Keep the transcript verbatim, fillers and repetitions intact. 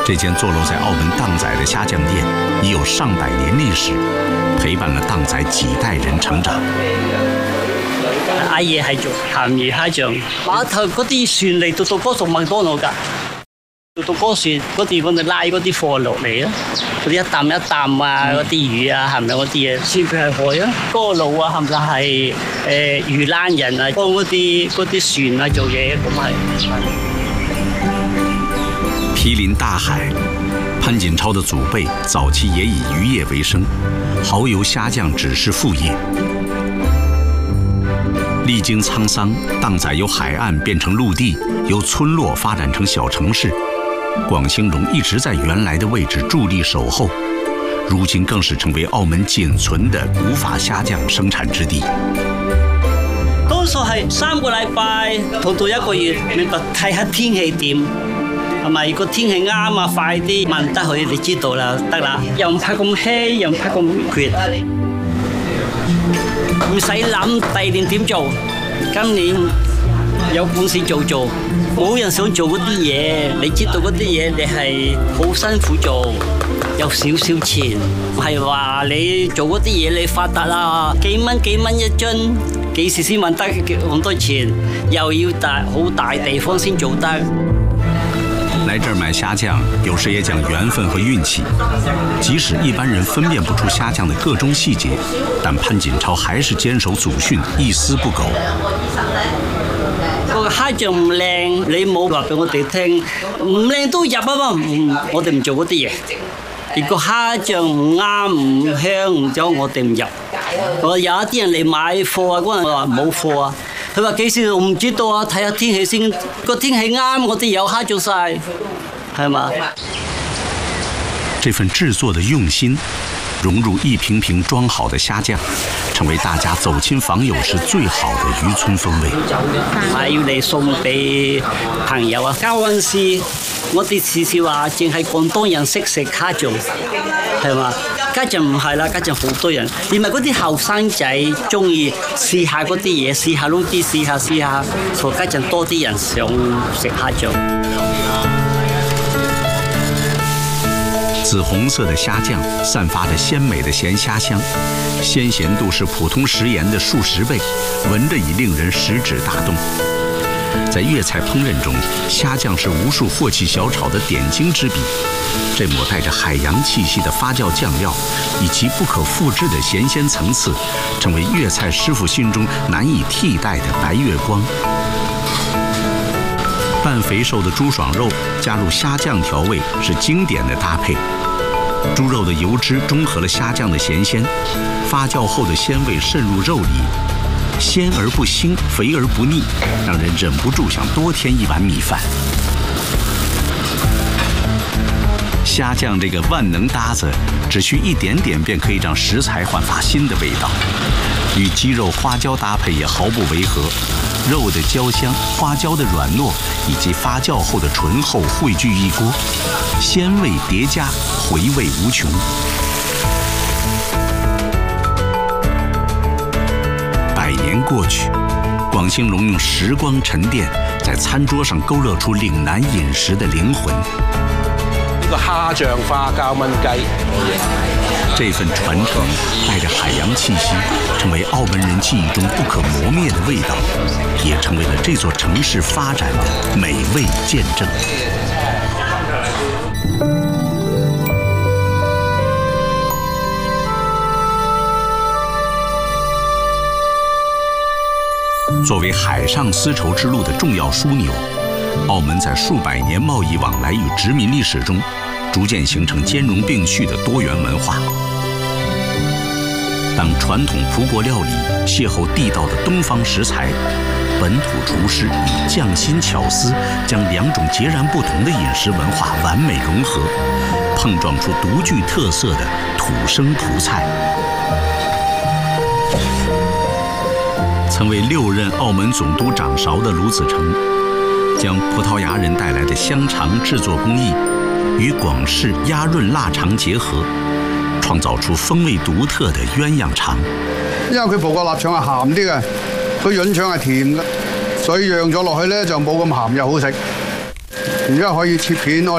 这间坐落在澳门荡仔的虾酱店已有上百年历史，陪伴了荡仔幾代人成長。 阿爺係做鹹魚蝦醬，碼頭嗰啲船嚟到到嗰度麥當勞㗎，到到嗰船嗰啲我哋拉嗰啲貨落嚟啊，嗰啲一擔一擔啊，嗰啲魚啊，係咪嗰啲嘢？先佢係海啊，嗰個路啊，係咪係誒魚欄人啊，幫嗰啲嗰啲船啊做嘢咁係。 毗鄰大海，潘錦超的祖輩早期也以漁業為生，蠔油蝦醬只是副業。歷經滄桑，荡仔由海岸變成陸地，由村落發展成小城市。廣興隆一直在原來的位置伫立守候，如今更是成為澳門僅存的古法蝦醬生產之地。 多數係三個禮拜到到一個月，明白睇下天氣點。係咪？如果天氣啱啊，快啲問得佢，你知道啦，得啦，又唔怕咁稀，又唔怕咁缺，唔使諗第二年點做。今年有本事做做，冇人想做嗰啲嘢，你知道嗰啲嘢你係好辛苦做，有少少錢，唔係話你做嗰啲嘢你發達啦，幾蚊幾蚊一樽，幾時先揾得咁多錢？又要大好大地方先做得。 來這兒買蝦醬，有時也講緣分和運氣。即使一般人分辨不出蝦醬的各種細節，但潘錦超還是堅守祖訓，一絲不苟。 個蝦醬唔靚，你冇話俾我哋聽，唔靚都入啊嘛，唔，我哋唔做嗰啲嘢。如果蝦醬唔啱、唔香、唔咗，我哋唔入。我有一啲人嚟買貨啊，嗰陣我話冇貨啊。佢話幾時我唔知道啊，睇下天氣先。個天氣啱，我哋有蝦做晒，係嘛？ 這份製作的用心，融入一瓶瓶裝好的蝦醬，成為大家走親訪友時最好的漁村風味。 係要嚟送俾朋友啊！嗰陣時，我哋時時話淨係廣東人識食蝦醬，係嘛？家陣唔係啦，家陣好多人，連埋嗰啲後生仔中意試下嗰啲嘢，試下撈啲，試下試下，所以家陣多啲人想食蝦醬。 紫紅色的蝦醬散發着鮮美的鹹蝦香，鮮鹹度是普通食鹽的數十倍，聞着已令人食指大動。在粵菜烹飪中，蝦醬是無數禍氣小炒的點睛之筆。這抹帶着海洋氣息的發酵醬料，以及不可複製的鹹鮮層次，成為粵菜師傅心中難以替代的白月光。半肥瘦的豬爽肉加入蝦醬調味是經典的搭配。豬肉的油脂中和了蝦醬的鹹鮮，發酵後的鮮味滲入肉裡，鮮而不腥，肥而不膩，讓人忍不住想多添一碗米飯。蝦醬這個萬能搭子，只需一點點便可以讓食材煥發新的味道。與雞肉花椒搭配也毫不違和，肉的焦香、花椒的軟糯以及發酵後的醇厚匯聚一鍋，鮮味疊加，回味無窮。百年過去，廣興隆用時光沉澱，在餐桌上勾勒出嶺南飲食的靈魂。 個蝦醬花膠燜雞， 這份傳承帶着海洋氣息，成為澳門人記憶中不可磨滅的味道，也成為了這座城市發展的美味見證。作為海上絲綢之路的重要樞紐，澳門在數百年貿易往來與殖民歷史中，逐漸形成兼容並蓄的多元文化。當傳統葡國料理邂逅地道的東方食材，本土廚師以匠心巧思將兩種截然不同的飲食文化完美融合，碰撞出獨具特色的土生葡菜。曾為六任澳門總督掌勺的盧子成，將葡萄牙人帶來的香腸製作工藝與廣式鴨潤臘腸結合，創造出風味獨特的鴛鴦腸。 因為佢葡國臘腸係鹹啲嘅，佢潤腸係甜嘅，所以釀咗落去咧就冇咁鹹又好食。而家可以切片，我